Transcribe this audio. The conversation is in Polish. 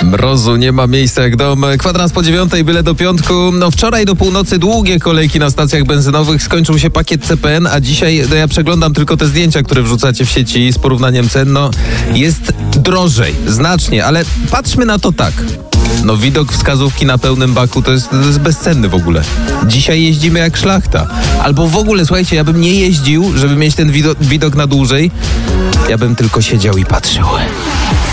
Mrozu nie ma miejsca jak dom. 9:15, byle do piątku. Wczoraj do północy długie kolejki na stacjach benzynowych. Skończył się pakiet CPN, a dzisiaj ja przeglądam tylko te zdjęcia, które wrzucacie w sieci z porównaniem cen. Jest drożej, znacznie, ale patrzmy na to tak. Widok wskazówki na pełnym baku to jest bezcenny w ogóle. Dzisiaj jeździmy jak szlachta. Albo w ogóle, słuchajcie, ja bym nie jeździł, żeby mieć ten widok na dłużej. Ja bym tylko siedział i patrzył.